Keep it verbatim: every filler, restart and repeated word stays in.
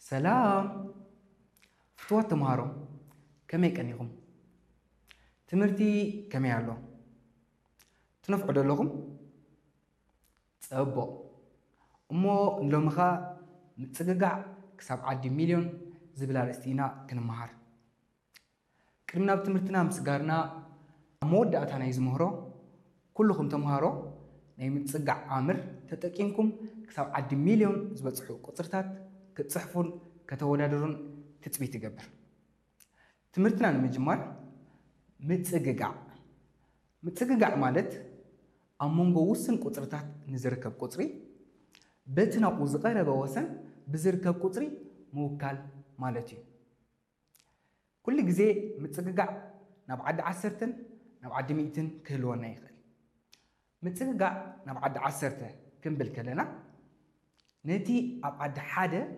سلام فتوات تمهارو كمي كنيكم تمرتي كمي علو تنفعوا دلوكم صبو امو لومخا متصققع كساب عدي مليون زبلا رستينا كنمهار كرمنا بتمرتنا مسقارنا مودة أتانا يزمهرو كلكم تمهارو ناي متصقع عامر تتكينكم كساب عدي مليون زبتصحو قصرتات كتصحفون كتولادرون تتبي تقبر تمرتنا نمجمار متصققع متصققع مالت أمونغو وسن قصرتات نزركب قصري بتنا وزغير بوسن بزركب قصري موكال مالتي كل جزء متصققع نبعد عسرتن نبعد مئتن كيلو نايخل متصققع نبعد عسرته كم بالكلنا نتي أبعد حدا